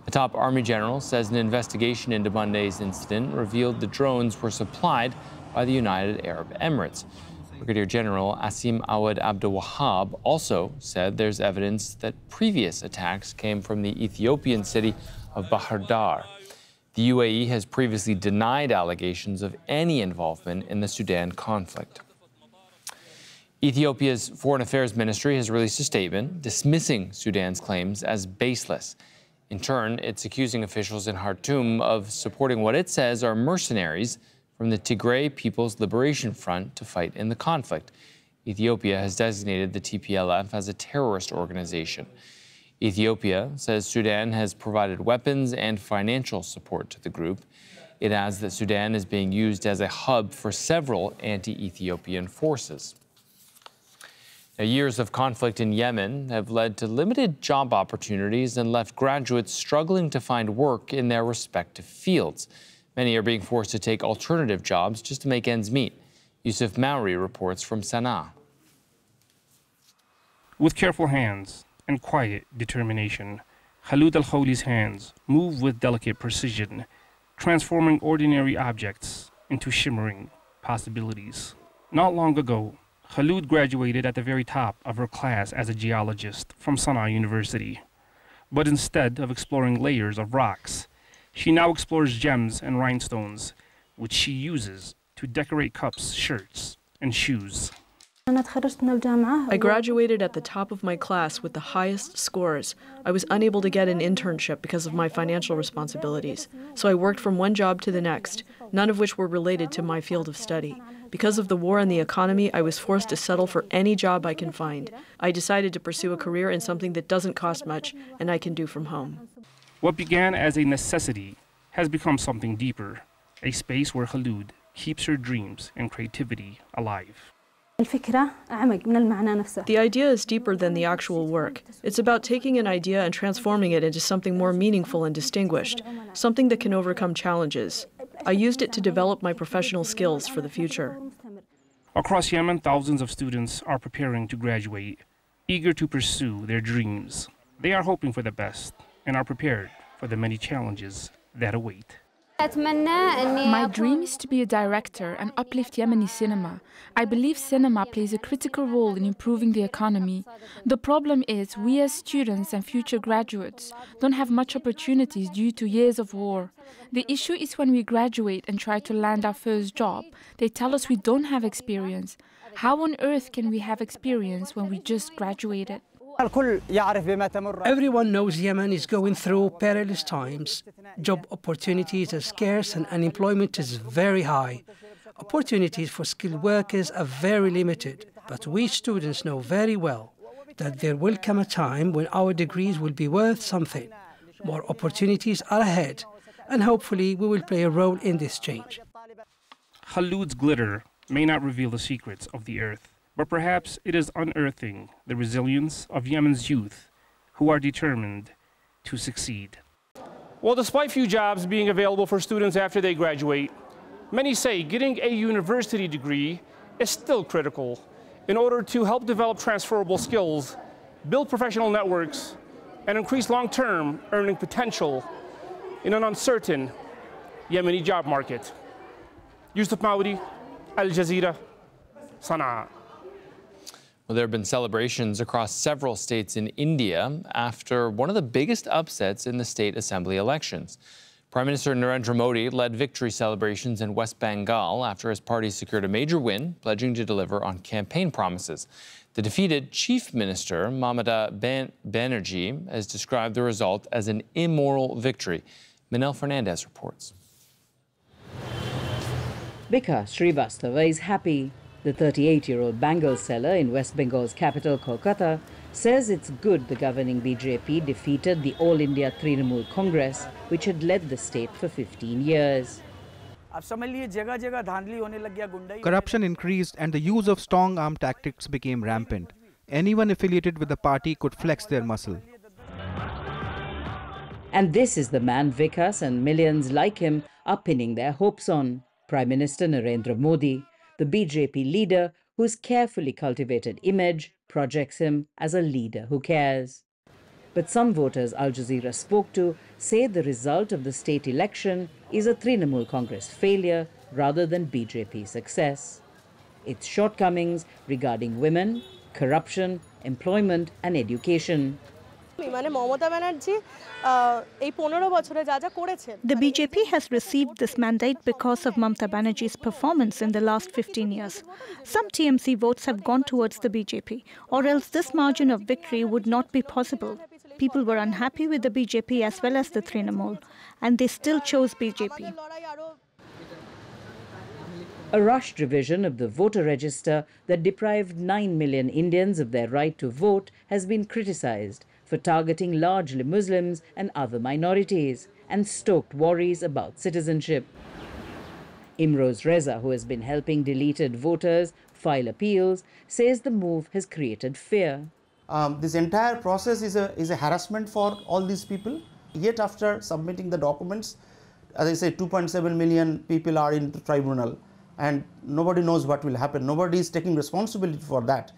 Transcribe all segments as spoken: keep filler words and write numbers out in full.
A top army general says an investigation into Monday's incident revealed the drones were supplied by the United Arab Emirates. Brigadier General Asim Awad Abdul Wahab also said there's evidence that previous attacks came from the Ethiopian city of Bahir Dar. The U A E has previously denied allegations of any involvement in the Sudan conflict. Ethiopia's Foreign Affairs Ministry has released a statement dismissing Sudan's claims as baseless. In turn, it's accusing officials in Khartoum of supporting what it says are mercenaries from the Tigray People's Liberation Front to fight in the conflict. Ethiopia has designated the T P L F as a terrorist organization. Ethiopia says Sudan has provided weapons and financial support to the group. It adds that Sudan is being used as a hub for several anti-Ethiopian forces. Now, years of conflict in Yemen have led to limited job opportunities and left graduates struggling to find work in their respective fields. Many are being forced to take alternative jobs just to make ends meet. Yusuf Maori reports from Sana'a. With careful hands and quiet determination, Khalud Al-Khouli's hands move with delicate precision, transforming ordinary objects into shimmering possibilities. Not long ago, Khalud graduated at the very top of her class as a geologist from Sana'a University. But instead of exploring layers of rocks, she now explores gems and rhinestones, which she uses to decorate cups, shirts, and shoes. I graduated at the top of my class with the highest scores. I was unable to get an internship because of my financial responsibilities, so I worked from one job to the next, none of which were related to my field of study. Because of the war and the economy, I was forced to settle for any job I can find. I decided to pursue a career in something that doesn't cost much and I can do from home. What began as a necessity has become something deeper, a space where Khalud keeps her dreams and creativity alive. The idea is deeper than the actual work. It's about taking an idea and transforming it into something more meaningful and distinguished, something that can overcome challenges. I used it to develop my professional skills for the future. Across Yemen, thousands of students are preparing to graduate, eager to pursue their dreams. They are hoping for the best and are prepared for the many challenges that await. My dream is to be a director and uplift Yemeni cinema. I believe cinema plays a critical role in improving the economy. The problem is we as students and future graduates don't have much opportunities due to years of war. The issue is when we graduate and try to land our first job, they tell us we don't have experience. How on earth can we have experience when we just graduated? Everyone knows Yemen is going through perilous times. Job opportunities are scarce and unemployment is very high. Opportunities for skilled workers are very limited, but we students know very well that there will come a time when our degrees will be worth something. More opportunities are ahead, and hopefully we will play a role in this change. Khalud's glitter may not reveal the secrets of the earth, but perhaps it is unearthing the resilience of Yemen's youth who are determined to succeed. Well, despite few jobs being available for students after they graduate, many say getting a university degree is still critical in order to help develop transferable skills, build professional networks, and increase long-term earning potential in an uncertain Yemeni job market. Yusuf Maudi, Al Jazeera, Sana'a. Well, there have been celebrations across several states in India after one of the biggest upsets in the state assembly elections. Prime Minister Narendra Modi led victory celebrations in West Bengal after his party secured a major win, pledging to deliver on campaign promises. The defeated Chief Minister, Mamata Ban Banerjee, has described the result as an immoral victory. Manel Fernandez reports. Bika Srivastava is happy. The thirty-eight-year-old bangle seller in West Bengal's capital, Kolkata, says it's good the governing B J P defeated the All India Trinamool Congress, which had led the state for fifteen years. Corruption increased and the use of strong-arm tactics became rampant. Anyone affiliated with the party could flex their muscle. And this is the man Vikas and millions like him are pinning their hopes on. Prime Minister Narendra Modi, the B J P leader whose carefully cultivated image projects him as a leader who cares. But some voters Al Jazeera spoke to say the result of the state election is a Trinamool Congress failure rather than B J P success. Its shortcomings regarding women, corruption, employment and education. The B J P has received this mandate because of Mamata Banerjee's performance in the last fifteen years. Some T M C votes have gone towards the B J P, or else this margin of victory would not be possible. People were unhappy with the B J P as well as the Trinamool, and they still chose B J P. A rushed revision of the voter register that deprived nine million Indians of their right to vote has been criticized for targeting largely Muslims and other minorities and stoked worries about citizenship. Imroz Reza, who has been helping deleted voters file appeals, says the move has created fear. Um, this entire process is a, is a harassment for all these people. Yet after submitting the documents, as I say, two point seven million people are in the tribunal and nobody knows what will happen. Nobody is taking responsibility for that.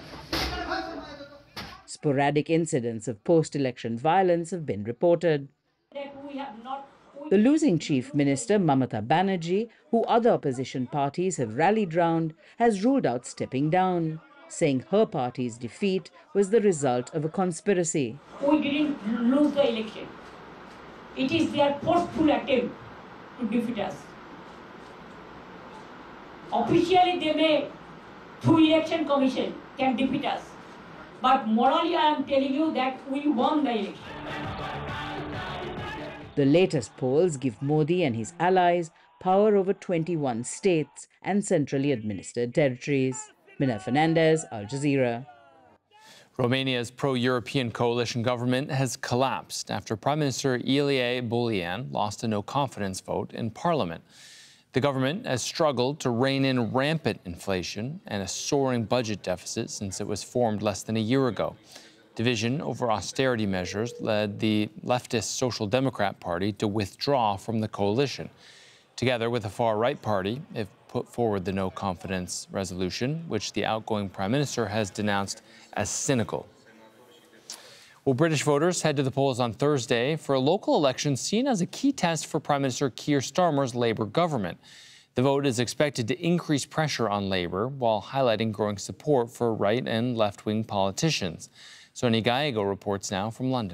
Sporadic incidents of post-election violence have been reported. The losing Chief Minister, Mamata Banerjee, who other opposition parties have rallied round, has ruled out stepping down, saying her party's defeat was the result of a conspiracy. We didn't lose the election. It is their forceful attempt to defeat us. Officially, they may, through election commission, can defeat us. But morally, I am telling you that we won the election. The latest polls give Modi and his allies power over twenty-one states and centrally administered territories. Mina Fernandez, Al Jazeera. Romania's pro-European coalition government has collapsed after Prime Minister Ilie Bolian lost a no-confidence vote in parliament. The government has struggled to rein in rampant inflation and a soaring budget deficit since it was formed less than a year ago. Division over austerity measures led the leftist Social Democrat Party to withdraw from the coalition. Together with the far-right party, it put forward the no-confidence resolution, which the outgoing Prime Minister has denounced as cynical. Well, British voters head to the polls on Thursday for a local election seen as a key test for Prime Minister Keir Starmer's Labour government. The vote is expected to increase pressure on Labour while highlighting growing support for right and left-wing politicians. Sonia Gallego reports now from London.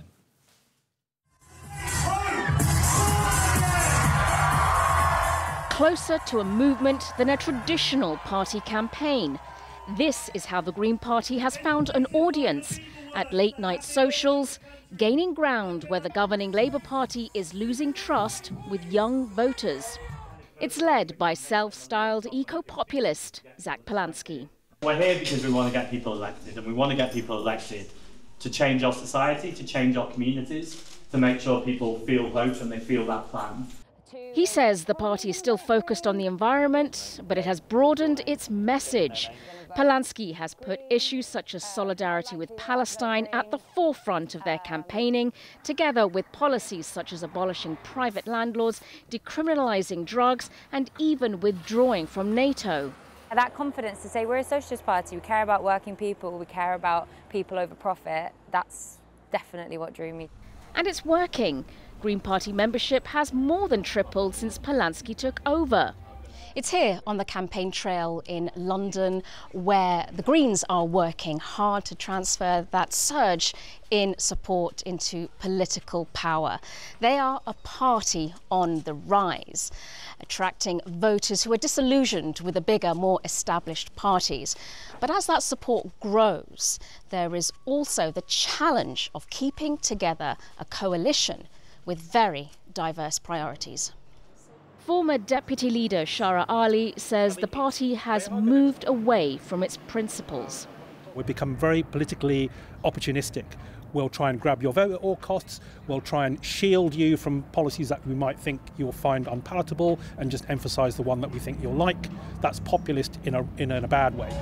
Closer to a movement than a traditional party campaign. This is how the Green Party has found an audience at late-night socials, gaining ground where the governing Labour Party is losing trust with young voters. It's led by self-styled eco-populist Zach Polanski. We're here because we want to get people elected, and we want to get people elected to change our society, to change our communities, to make sure people feel hope and they feel that plan. He says the party is still focused on the environment, but it has broadened its message. Polanski has put issues such as solidarity with Palestine at the forefront of their campaigning, together with policies such as abolishing private landlords, decriminalising drugs, and even withdrawing from NATO. That confidence to say we're a socialist party, we care about working people, we care about people over profit, that's definitely what drew me. And it's working. Green Party membership has more than tripled since Polanski took over. It's here on the campaign trail in London where the Greens are working hard to transfer that surge in support into political power. They are a party on the rise, attracting voters who are disillusioned with the bigger, more established parties. But as that support grows, there is also the challenge of keeping together a coalition with very diverse priorities. Former Deputy Leader Shara Ali says the party has moved away from its principles. We've become very politically opportunistic. We'll try and grab your vote at all costs. We'll try and shield you from policies that we might think you'll find unpalatable and just emphasise the one that we think you'll like. That's populist in a, in a bad way.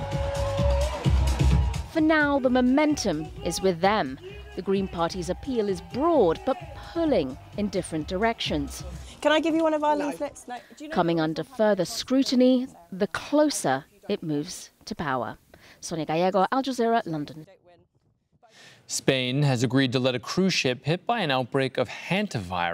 For now, the momentum is with them. The Green Party's appeal is broad, but pulling in different directions. Can I give you one of our leaflets? No. Do you know Coming under further scrutiny, the closer it moves to power. Sonia Gallego, Al Jazeera, London. Spain has agreed to let a cruise ship hit by an outbreak of hantavirus